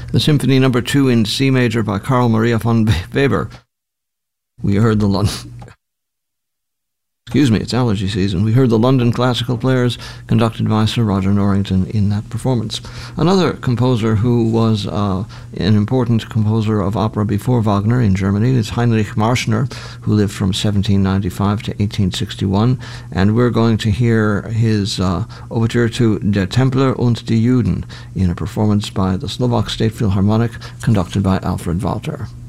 The Symphony No. 2 in C major by Carl Maria von Weber. We heard the London... Excuse me, it's allergy season. We heard the London Classical Players, conducted by Sir Roger Norrington in that performance. Another composer who was an important composer of opera before Wagner in Germany is Heinrich Marschner, who lived from 1795 to 1861, and we're going to hear his overture to Der Templer und die Juden in a performance by the Slovak State Philharmonic, conducted by Alfred Walter.